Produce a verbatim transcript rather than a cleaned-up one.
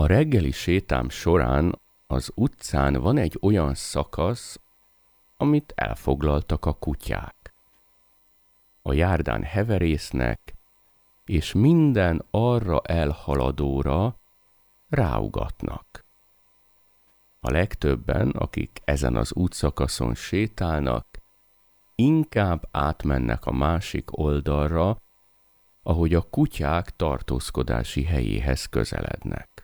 A reggeli sétám során az utcán van egy olyan szakasz, amit elfoglaltak a kutyák. A járdán heverésznek, és minden arra elhaladóra ráugatnak. A legtöbben, akik ezen az útszakaszon sétálnak, inkább átmennek a másik oldalra, ahogy a kutyák tartózkodási helyéhez közelednek.